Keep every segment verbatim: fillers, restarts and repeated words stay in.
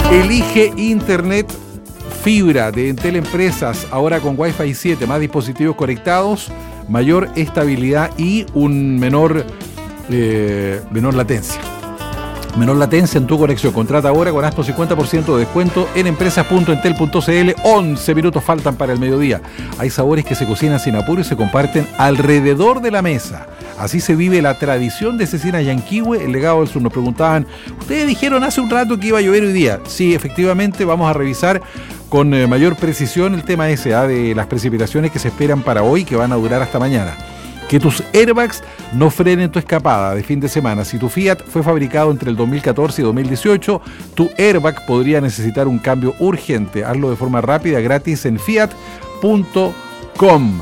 Elige Internet fibra de Entel Empresas, ahora con Wi-Fi siete, más dispositivos conectados, mayor estabilidad y un menor, eh, menor latencia. Menor latencia en tu conexión. Contrata ahora con hasta un cincuenta por ciento de descuento en empresas punto entel punto cl. once minutos faltan para el mediodía. Hay sabores que se cocinan sin apuro y se comparten alrededor de la mesa. Así se vive la tradición de Cecina Yanquihue, el legado del sur. Nos preguntaban, ustedes dijeron hace un rato que iba a llover hoy día. Sí, efectivamente, vamos a revisar con eh, mayor precisión el tema ese, ¿eh? de las precipitaciones que se esperan para hoy, que van a durar hasta mañana. Que tus airbags no frenen tu escapada de fin de semana. Si tu Fiat fue fabricado entre el dos mil catorce y dos mil dieciocho, tu airbag podría necesitar un cambio urgente. Hazlo de forma rápida, gratis en fiat punto com.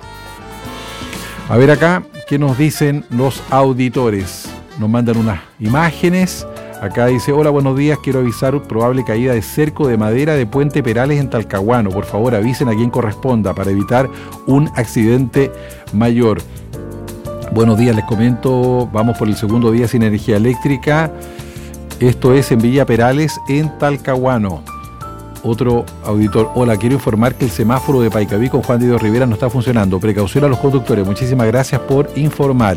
A ver acá, ¿qué nos dicen los auditores? Nos mandan unas imágenes. Acá dice, hola, buenos días, quiero avisar probable caída de cerco de madera de Puente Perales en Talcahuano. Por favor, avisen a quien corresponda para evitar un accidente mayor. Buenos días, les comento, vamos por el segundo día sin energía eléctrica. Esto es en Villa Perales, en Talcahuano. Otro auditor, hola, quiero informar que el semáforo de Paicaví con Juan Diego Rivera no está funcionando. Precaución a los conductores. Muchísimas gracias por informar.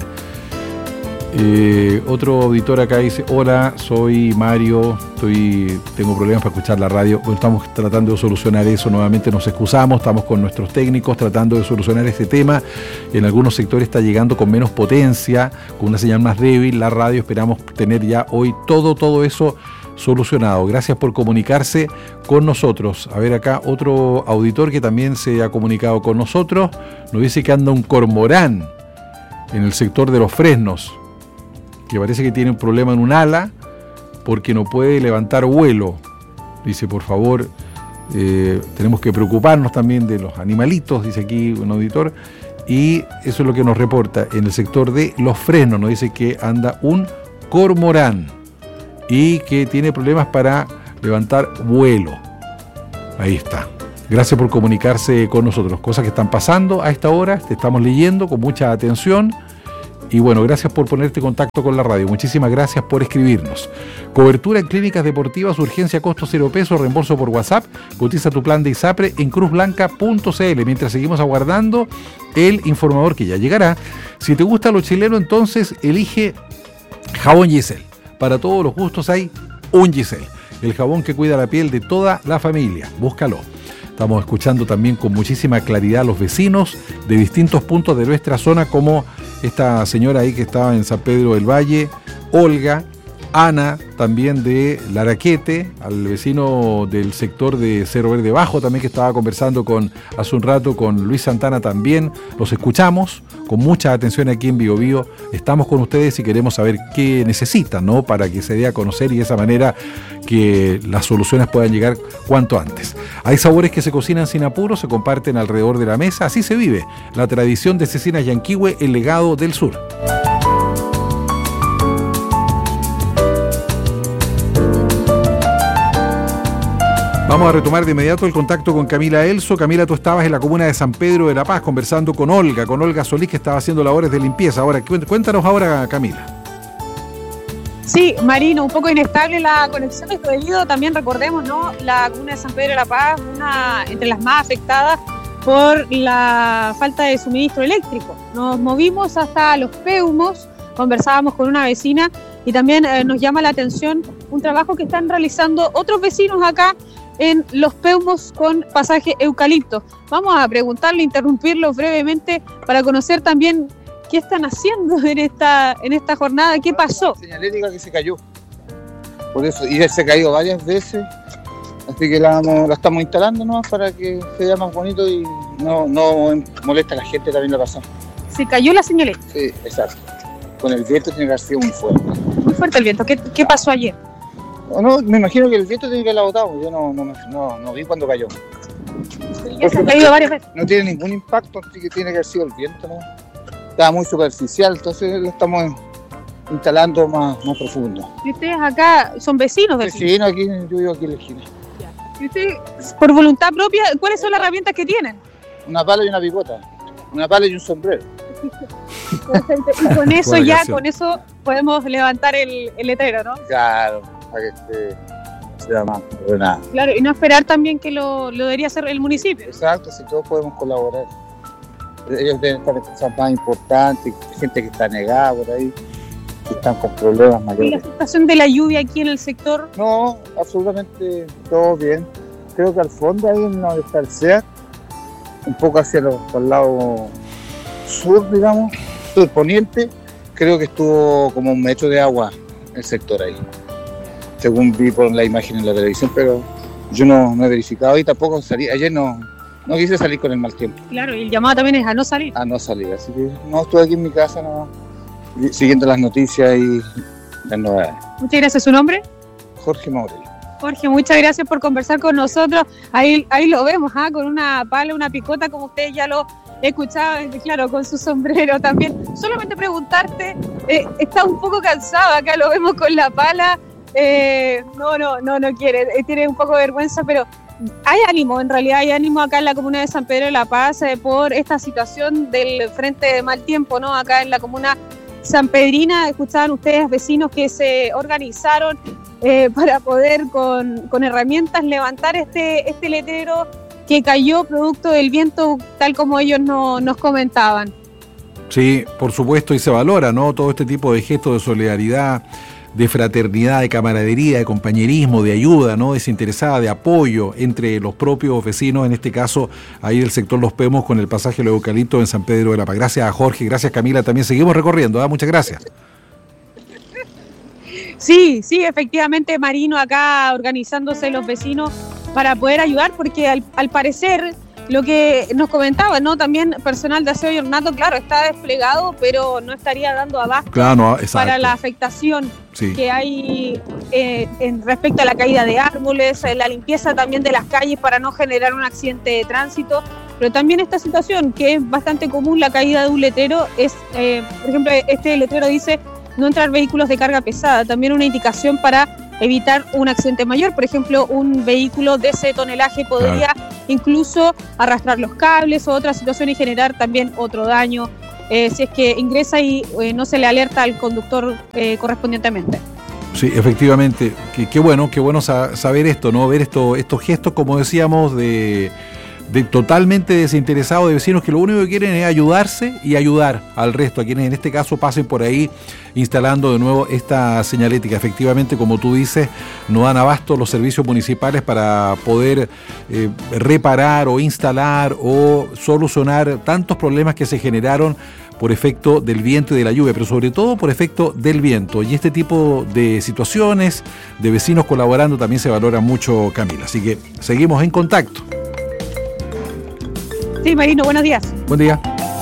Eh, otro auditor acá dice, hola, soy Mario, estoy, tengo problemas para escuchar la radio. Bueno, estamos tratando de solucionar eso, nuevamente nos excusamos, estamos con nuestros técnicos tratando de solucionar este tema. En algunos sectores está llegando con menos potencia, con una señal más débil, la radio, esperamos tener ya hoy todo, todo eso solucionado. Gracias por comunicarse con nosotros. A ver acá, otro auditor que también se ha comunicado con nosotros, nos dice que anda un cormorán en el sector de Los Fresnos, que parece que tiene un problema en un ala porque no puede levantar vuelo. Dice, por favor, eh, tenemos que preocuparnos también de los animalitos, dice aquí un auditor, y eso es lo que nos reporta en el sector de Los Fresnos. Nos dice que anda un cormorán y que tiene problemas para levantar vuelo. Ahí está. Gracias por comunicarse con nosotros. Cosas que están pasando a esta hora, te estamos leyendo con mucha atención. Y bueno, gracias por ponerte en contacto con la radio. Muchísimas gracias por escribirnos. Cobertura en clínicas deportivas, urgencia, costo cero pesos, reembolso por WhatsApp. Cotiza tu plan de ISAPRE en cruz blanca punto cl. Mientras seguimos aguardando el informador que ya llegará. Si te gusta lo chileno, entonces elige jabón Giselle. Para todos los gustos hay un Giselle. El jabón que cuida la piel de toda la familia. Búscalo. Estamos escuchando también con muchísima claridad a los vecinos de distintos puntos de nuestra zona, como esta señora ahí que estaba en San Pedro del Valle, Olga, Ana, también de Laraquete, al vecino del sector de Cerro Verde Bajo también, que estaba conversando con hace un rato con Luis Santana también. Los escuchamos con mucha atención aquí en Bio Bio. Estamos con ustedes y queremos saber qué necesitan, ¿no? Para que se dé a conocer y de esa manera que las soluciones puedan llegar cuanto antes. Hay sabores que se cocinan sin apuro, se comparten alrededor de la mesa. Así se vive la tradición de Cecina Yanquihue, el legado del sur. Vamos a retomar de inmediato el contacto con Camila Elso. Camila, tú estabas en la comuna de San Pedro de la Paz conversando con Olga, con Olga Solís, que estaba haciendo labores de limpieza. Ahora, cuéntanos ahora, Camila. Sí, Marino, un poco inestable la conexión esto debido, también recordemos, ¿no? La comuna de San Pedro de la Paz, una entre las más afectadas por la falta de suministro eléctrico. Nos movimos hasta Los Peumos, conversábamos con una vecina y también eh, nos llama la atención un trabajo que están realizando otros vecinos acá en Los Peumos con pasaje Eucalipto. Vamos a preguntarle, interrumpirlo brevemente para conocer también qué están haciendo en esta en esta jornada, qué pasó. Señalética que se cayó, por eso, y se ha caído varias veces, así que la, vamos, la estamos instalando, ¿no? Para que se vea más bonito y no, no molesta a la gente, también la pasó. ¿Se cayó la señalética? Sí, exacto. Con el viento tiene que haber sido muy fuerte. Muy fuerte el viento. ¿Qué, qué pasó ayer? No, me imagino que el viento tiene que haberla botado, yo no, no, no, no vi cuando cayó. Ya se ha caído varias veces. No tiene ningún impacto, así que tiene que haber sido el viento, ¿no? Estaba muy superficial, entonces lo estamos instalando más, más profundo. ¿Y ustedes acá son vecinos del Vecinos, aquí, yo vivo aquí en la esquina. ¿Y ustedes, por voluntad propia, cuáles son las herramientas que tienen? Una pala y una picota, una pala y un sombrero. Y con eso ya, con eso podemos levantar el, el letrero, ¿no? Claro, para que esté se llama, pero nada. Claro, y no esperar también que lo, lo debería hacer el municipio. Exacto, si todos podemos colaborar. Ellos deben estar en cosas más importantes, gente que está negada por ahí, que están con problemas ¿Y la mayores. afectación de la lluvia aquí en el sector? No, absolutamente todo bien. Creo que al fondo ahí en donde está el SEAT, un poco hacia los, por el lado sur, digamos, sur poniente, creo que estuvo como un metro de agua el sector ahí, según vi por la imagen en la televisión, pero yo no, no he verificado y tampoco salí, ayer no, no quise salir con el mal tiempo, Claro, y el llamado también es a no salir. a no salir, así que no, estuve aquí en mi casa no, siguiendo las noticias y las novedades. Muchas gracias. ¿Su nombre? Jorge Maurel. Jorge, muchas gracias por conversar con nosotros. Ahí, ahí lo vemos, ¿ah? Con una pala, una picota, como ustedes ya lo escuchaban, claro, con su sombrero también. Solamente preguntarte, eh, está un poco cansado, acá lo vemos con la pala. Eh, no, no, no, no quiere, eh, tiene un poco de vergüenza, pero hay ánimo, en realidad hay ánimo acá en la comuna de San Pedro de la Paz eh, por esta situación del frente de mal tiempo, ¿no? Acá en la comuna sanpedrina, escuchaban ustedes vecinos que se organizaron eh, para poder con, con herramientas levantar este, este letrero que cayó producto del viento, tal como ellos no, nos comentaban. Sí, por supuesto, y se valora, ¿no? Todo este tipo de gestos de solidaridad, de fraternidad, de camaradería, de compañerismo, de ayuda, ¿no? Desinteresada, de apoyo entre los propios vecinos, en este caso ahí del sector Los Pemos con el pasaje de los eucaliptos en San Pedro de la Paz. Gracias a Jorge, gracias Camila, también seguimos recorriendo, ¿eh? Muchas gracias. Sí, sí, efectivamente, Marino, acá organizándose los vecinos para poder ayudar, porque al, al parecer lo que nos comentaba, ¿no? También personal de aseo y ornato, claro, está desplegado, pero no estaría dando abasto Claro, no, exacto. para la afectación Sí. que hay eh, en respecto a la caída de árboles, eh, la limpieza también de las calles para no generar un accidente de tránsito, pero también esta situación que es bastante común, la caída de un letrero, es, eh, por ejemplo, este letrero dice no entrar vehículos de carga pesada, también una indicación para evitar un accidente mayor. Por ejemplo, un vehículo de ese tonelaje podría claro. incluso arrastrar los cables o otra situación y generar también otro daño eh, si es que ingresa y eh, no se le alerta al conductor eh, correspondientemente. Sí, efectivamente, qué, qué bueno, qué bueno saber esto, ¿no? Ver esto, estos gestos, como decíamos, de, de totalmente desinteresados, de vecinos que lo único que quieren es ayudarse y ayudar al resto, a quienes en este caso pasen por ahí instalando de nuevo esta señalética. Efectivamente, como tú dices, no dan abasto los servicios municipales para poder eh, reparar o instalar o solucionar tantos problemas que se generaron por efecto del viento y de la lluvia, pero sobre todo por efecto del viento. Y este tipo de situaciones, de vecinos colaborando, también se valora mucho, Camila. Así que seguimos en contacto. Sí, Marino, buenos días. Buen día.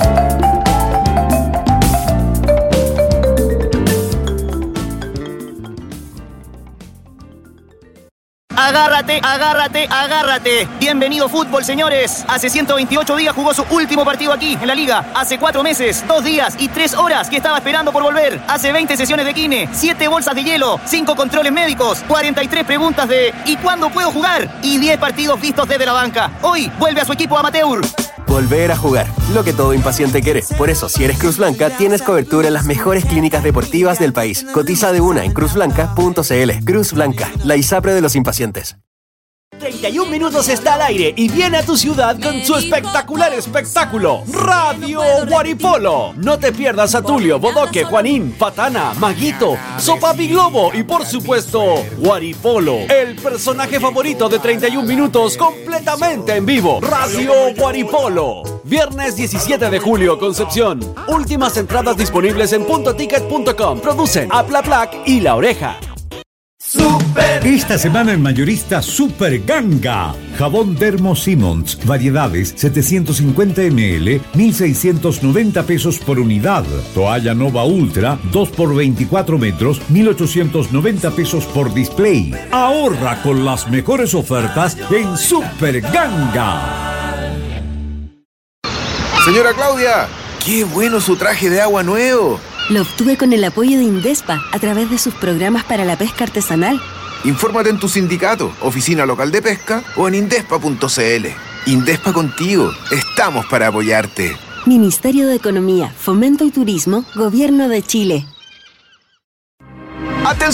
Agárrate, agárrate, agárrate. Bienvenido fútbol, señores. Hace ciento veintiocho días jugó su último partido aquí, en la Liga. Hace cuatro meses, dos días y tres horas que estaba esperando por volver. Hace veinte sesiones de kine, siete bolsas de hielo, cinco controles médicos, cuarenta y tres preguntas de ¿y cuándo puedo jugar? Y diez partidos vistos desde la banca. Hoy vuelve a su equipo amateur. Volver a jugar, lo que todo impaciente quiere. Por eso, si eres Cruz Blanca, tienes cobertura en las mejores clínicas deportivas del país. Cotiza de una en cruz blanca punto c l. Cruz Blanca, la ISAPRE de los impacientes. treinta y un minutos está al aire y viene a tu ciudad con su espectacular espectáculo, Radio Guaripolo. No te pierdas a Tulio, Bodoque, Juanín, Patana, Maguito, Sopapi Globo y por supuesto, Guaripolo, el personaje favorito de treinta y un minutos completamente en vivo. Radio Guaripolo. Viernes diecisiete de julio, Concepción. Últimas entradas disponibles en punto ticket punto com. Producen Aplaplac y La Oreja. Super. Esta semana en mayorista Super Ganga. Jabón Dermo Simmons, variedades setecientos cincuenta mililitros, mil seiscientos noventa pesos por unidad. Toalla Nova Ultra, dos por veinticuatro metros, mil ochocientos noventa pesos por display. Ahorra con las mejores ofertas en Super Ganga. Señora Claudia, qué bueno su traje de agua nuevo. Lo obtuve con el apoyo de Indespa a través de sus programas para la pesca artesanal. Infórmate en tu sindicato, oficina local de pesca o en indespa punto c l. Indespa contigo, estamos para apoyarte. Ministerio de Economía, Fomento y Turismo, Gobierno de Chile. ¡Atención!